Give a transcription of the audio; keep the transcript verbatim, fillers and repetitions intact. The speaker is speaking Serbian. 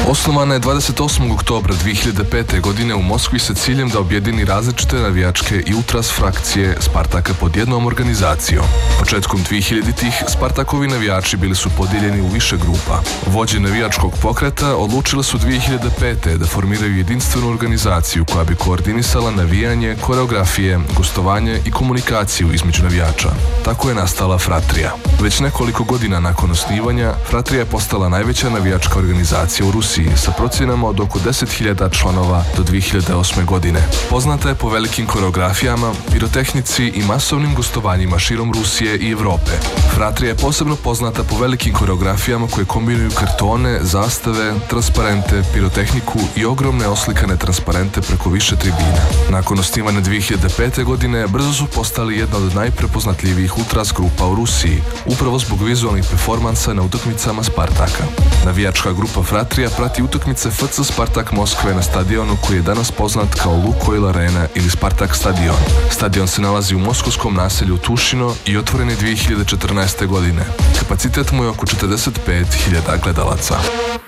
Osnovana je dvadeset osmog oktobra dvije hiljade pete. godine u Moskvi sa ciljem da objedini različite navijačke i ultras frakcije Spartaka pod jednom organizacijom. Početkom dvije hiljaditih Spartakovi navijači bili su podijeljeni u više grupa. Vođe navijačkog pokreta odlučile su dvije hiljade pete. da formiraju jedinstvenu organizaciju koja bi koordinisala navijanje, koreografije, gostovanje i komunikaciju između navijača. Tako je nastala Fratrija. Već nekoliko godina nakon osnivanja, Fratrija je postala najveća navijačka organizacija u Rusiji sa procjenama od oko deset hiljada članova do dvije hiljade osme. godine. Poznata je po velikim koreografijama, pirotehnici i masovnim gostovanjima širom Rusije i Evrope. Fratrija je posebno poznata po velikim koreografijama koje kombinuju kartone, zastave, transparente, pirotehniku i ogromne oslikane transparente preko više tribina. Nakon osnivanja dvije hiljade pete. godine brzo su postali jedna od najprepoznatljivijih ultras grupa u Rusiji, upravo zbog vizualnih performansa na utakmicama Spartaka. Navijačka grupa Fratrija prati utakmice F C Spartak Moskve na stadionu koji je danas poznat kao Lukoil Arena ili Spartak stadion. Stadion se nalazi u moskovskom naselju Tušino i otvoren je dvije hiljade četrnaeste. godine. Kapacitet mu je oko četrdeset pet hiljada gledalaca.